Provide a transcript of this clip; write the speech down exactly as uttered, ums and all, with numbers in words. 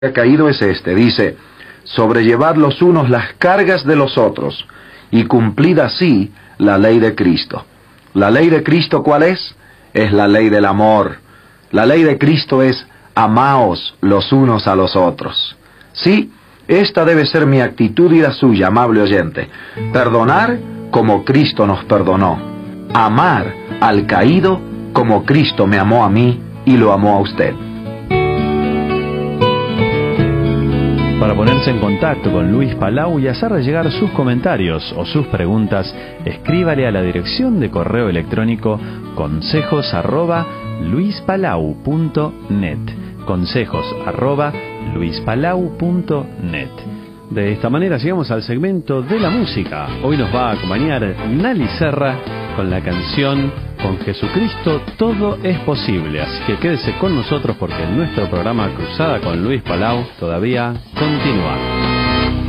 ha caído es este, dice, sobrellevad los unos las cargas de los otros, y cumplid así la ley de Cristo. ¿La ley de Cristo cuál es? Es la ley del amor. La ley de Cristo es, amaos los unos a los otros. Sí, esta debe ser mi actitud y la suya, amable oyente. Perdonar como Cristo nos perdonó. Amar al caído como Cristo me amó a mí y lo amó a usted. Para ponerse en contacto con Luis Palau y hacerle llegar sus comentarios o sus preguntas, escríbale a la dirección de correo electrónico consejos arroba luispalau punto net. Consejos arroba luispalau punto net. De esta manera llegamos al segmento de la música. Hoy nos va a acompañar Nali Serra con la canción Con Jesucristo todo es posible. Así que quédese con nosotros porque nuestro programa Cruzada con Luis Palau todavía continúa.